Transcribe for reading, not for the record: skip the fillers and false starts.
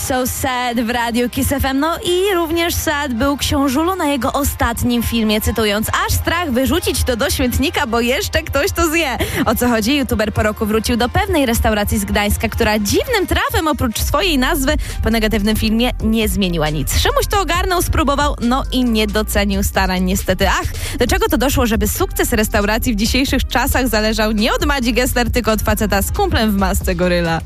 So Sad w radiu Kiss FM. No i również sad był książulo na jego ostatnim filmie, cytując: aż strach wyrzucić to do śmietnika, bo jeszcze ktoś to zje. O co chodzi? YouTuber po roku wrócił do pewnej restauracji z Gdańska, która dziwnym trafem oprócz swojej nazwy po negatywnym filmie nie zmieniła nic. Szymuś to ogarnął, spróbował, no i nie docenił starań niestety. Do czego to doszło, żeby sukces restauracji w dzisiejszych czasach zależał nie od Madzi Gessler, tylko od faceta z kumplem w masce goryla?